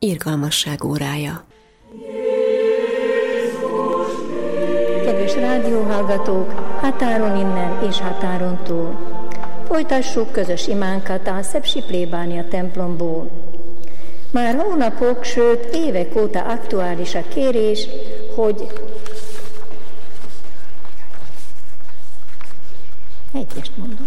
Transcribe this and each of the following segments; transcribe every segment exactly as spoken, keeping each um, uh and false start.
Irgalmasság órája. Kedves rádióhallgatók, határon innen és határon túl! Folytassuk közös imánkat a szepsi plébánia templomból. Már hónapok, sőt évek óta aktuális a kérés, hogy egyest mondom.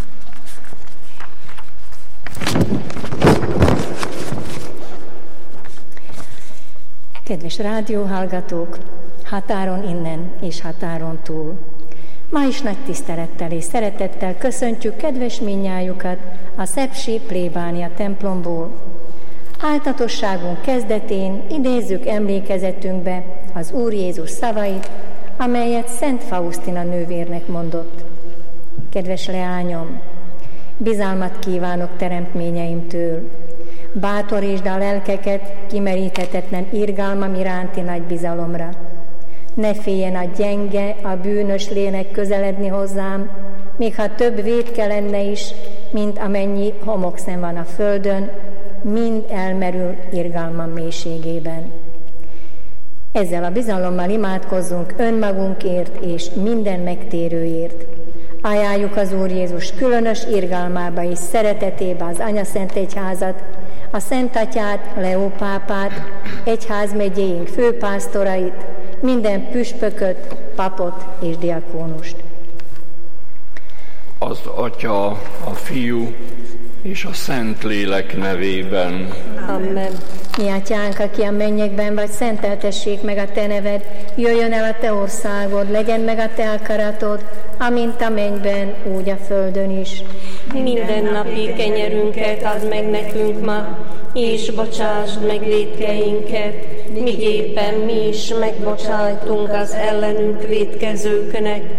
Kedves rádióhallgatók, határon innen és határon túl! Ma is nagy tisztelettel és szeretettel köszöntjük kedves minnyájukat a szepsi plébánia templomból. Áltatosságunk kezdetén idézzük emlékezetünkbe az Úr Jézus szavait, amelyet Szent Fausztina nővérnek mondott. Kedves leányom, bizalmat kívánok teremtményeimtől. Bátorítsd a lelkeket kimeríthetetlen irgalmam iránti nagy bizalomra. Ne féljen a gyenge, a bűnös lélek közeledni hozzám, még ha több vétke lenne is, mint amennyi homokszem van a földön, mind elmerül irgalmam mélységében. Ezzel a bizalommal imádkozzunk önmagunkért és minden megtérőért. Ajánljuk az Úr Jézus különös irgalmába és szeretetébe az Anyaszent Egyházat, a Szent Atyát, Leó pápát, egyházmegyéink főpásztorait, minden püspököt, papot és diakónust. Az Atya, a Fiú és a Szentlélek nevében. Amen. Mi Atyánk, aki a mennyekben vagy, szenteltessék meg a Te neved, jöjjön el a Te országod, legyen meg a Te akaratod, amint a mennyben, úgy a földön is. Minden napi kenyerünket add meg nekünk ma, és bocsásd meg vétkeinket, miképpen mi is megbocsájtunk az ellenünk vétkezőknek,